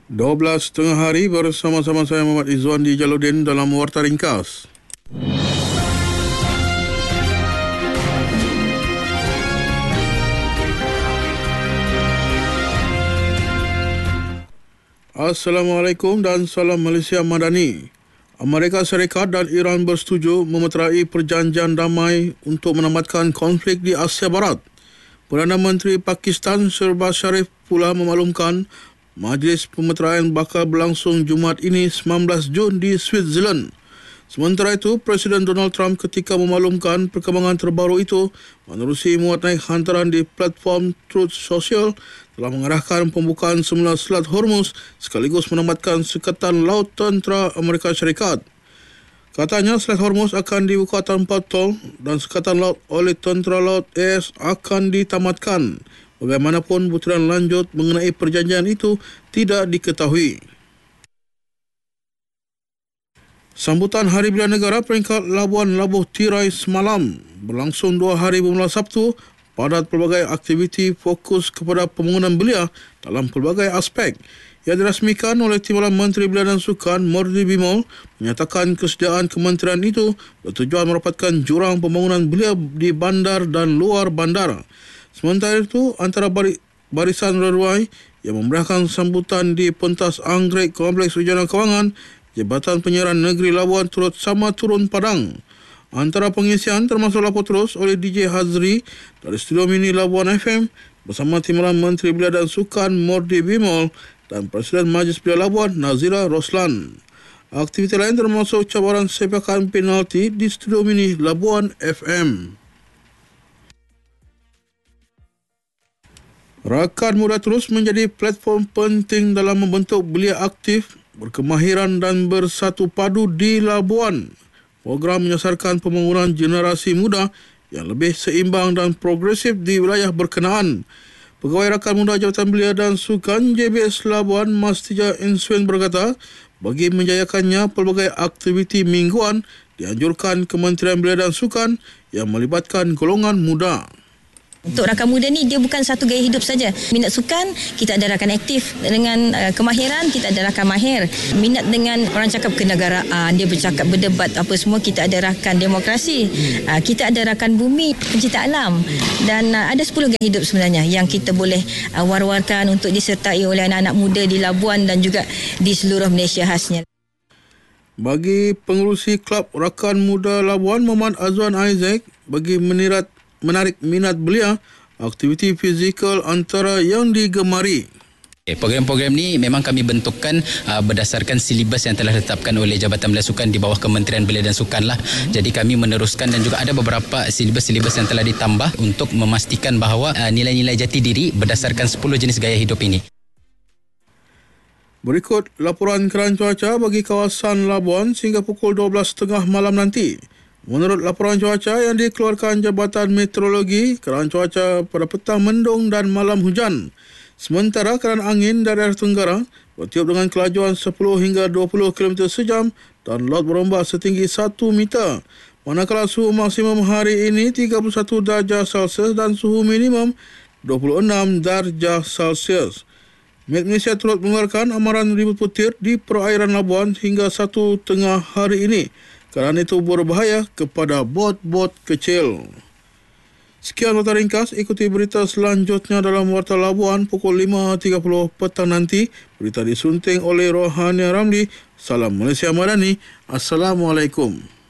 12 tengah hari bersama-sama saya Muhammad Izzuan di Jaludin dalam Warta Ringkas. Assalamualaikum dan salam Malaysia Madani. Amerika Syarikat dan Iran bersetuju memeterai perjanjian damai untuk menamatkan konflik di Asia Barat. Perdana Menteri Pakistan Shehbaz Sharif pula memaklumkan majlis pemeteraian bakal berlangsung Jumaat ini 19 Jun di Switzerland. Sementara itu, Presiden Donald Trump ketika memaklumkan perkembangan terbaru itu menerusi muat naik hantaran di platform Truth Social telah mengarahkan pembukaan semula Selat Hormuz sekaligus menamatkan Sekatan Laut Tentera Amerika Syarikat. Katanya Selat Hormuz akan dibuka tanpa tol dan Sekatan Laut oleh Tentera Laut AS akan ditamatkan. Bagaimanapun, butiran lanjut mengenai perjanjian itu tidak diketahui. Sambutan Hari Belia Negara peringkat Labuan Labuh Tirai semalam berlangsung 2 hari bermula Sabtu. Padat pelbagai aktiviti fokus kepada pembangunan belia dalam pelbagai aspek. Ia dirasmikan oleh Timbalan Menteri Belia dan Sukan Mordi Bimol menyatakan kesediaan kementerian itu bertujuan merapatkan jurang pembangunan belia di bandar dan luar bandar. Sementara itu, antara barisan reruai yang memberikan sambutan di pentas Anggrek Kompleks Ujian Kewangan, Jabatan Penyiaran Negeri Labuan turut sama turun padang. Antara pengisian termasuk lapor terus oleh DJ Hazri dari Studio Mini Labuan FM bersama Timbalan Menteri Belia dan Sukan Mordi Bimol dan Presiden Majlis Belia Labuan Nazira Roslan. Aktiviti lain termasuk cabaran sepakan penalti di Studio Mini Labuan FM. Rakan Muda terus menjadi platform penting dalam membentuk belia aktif, berkemahiran dan bersatu padu di Labuan. Program menyasarkan pembangunan generasi muda yang lebih seimbang dan progresif di wilayah berkenaan. Pegawai Rakan Muda Jabatan Belia dan Sukan JBS Labuan Mastija Inswen berkata, bagi menjayakannya pelbagai aktiviti mingguan dianjurkan Kementerian Belia dan Sukan yang melibatkan golongan muda. Untuk rakan muda ni, dia bukan satu gaya hidup saja. Minat sukan, kita ada rakan aktif. Dengan kemahiran, kita ada rakan mahir. Minat dengan orang cakap kenegaraan, dia bercakap, berdebat apa semua, kita ada rakan demokrasi. Kita ada rakan bumi, pencinta alam. Dan ada 10 gaya hidup sebenarnya yang kita boleh war-warkan untuk disertai oleh anak-anak muda di Labuan dan juga di seluruh Malaysia khasnya. Bagi pengurusi Klub Rakan Muda Labuan Muhammad Azwan Isaac, bagi menarik minat belia, aktiviti fizikal antara yang digemari. Program-program ni memang kami bentukkan berdasarkan silibus yang telah ditetapkan oleh Jabatan Belia Sukan di bawah Kementerian Belia dan Sukan lah. Jadi kami meneruskan dan juga ada beberapa silibus-silibus yang telah ditambah untuk memastikan bahawa nilai-nilai jati diri berdasarkan 10 jenis gaya hidup ini. Berikut laporan keadaan cuaca bagi kawasan Labuan sehingga pukul 12.30 malam nanti. Menurut laporan cuaca yang dikeluarkan Jabatan Meteorologi, keadaan cuaca pada petang mendung dan malam hujan. Sementara keadaan angin dari arah tenggara bertiup dengan kelajuan 10 hingga 20 km sejam dan laut berombak setinggi 1 meter. Manakala suhu maksimum hari ini 31 darjah Celsius dan suhu minimum 26 darjah Celsius. Met Malaysia turut mengeluarkan amaran ribut petir di perairan Labuan hingga 1 tengah hari ini. Kerana itu berbahaya kepada bot-bot kecil. Sekian Warta Ringkas, ikuti berita selanjutnya dalam Warta Labuan pukul 5.30 petang nanti. Berita disunting oleh Rohania Ramli. Salam Malaysia Madani. Assalamualaikum.